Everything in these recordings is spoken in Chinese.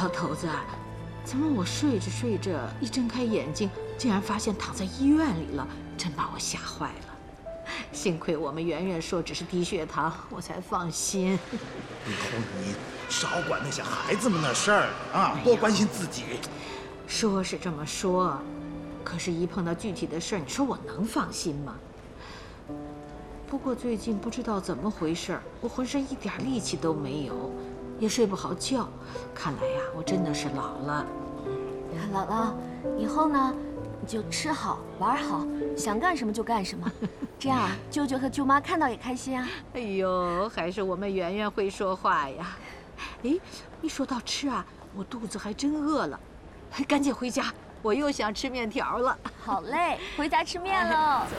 老头子，怎么我睡着睡着一睁开眼睛，竟然发现躺在医院里了，真把我吓坏了。幸亏我们圆圆说只是低血糖，我才放心。 以后你少管那些孩子们的事儿啊，多关心自己。 说是这么说，可是一碰到具体的事儿，你说我能放心吗？不过最近不知道怎么回事，我浑身一点力气都没有，也睡不好觉。看来呀，我真的是老了。 姥姥，以后呢，你就吃好玩好，想干什么就干什么，这样啊，舅舅和舅妈看到也开心啊。 哎呦，还是我们圆圆会说话呀。哎，一说到吃啊，我肚子还真饿了，赶紧回家，我又想吃面条了。 好嘞，回家吃面喽。走。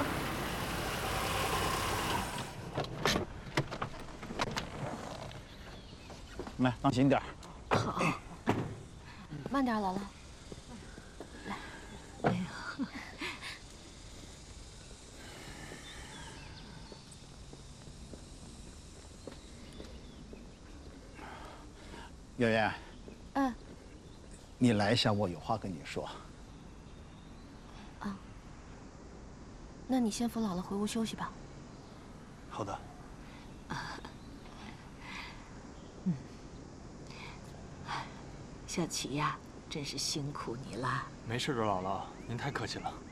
来，当心点。 好， 慢点，姥姥。来。哎呀。 圆圆。 嗯。 你来一下，我有话跟你说。 啊。那你先扶姥姥回屋休息吧。 好的。 小琪呀，真是辛苦你了。 没事的，姥姥，您太客气了。